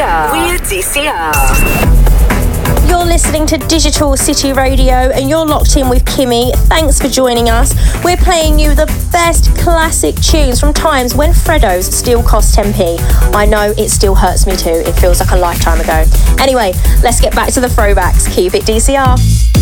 DCR. We're DCR. You're listening to Digital City Radio and you're locked in with Kimmy. Thanks for joining us. We're playing you the best classic tunes from times when Freddos still cost 10p. I know, it still hurts me too. It feels like a lifetime ago. Anyway, let's get back to the throwbacks. Keep it DCR.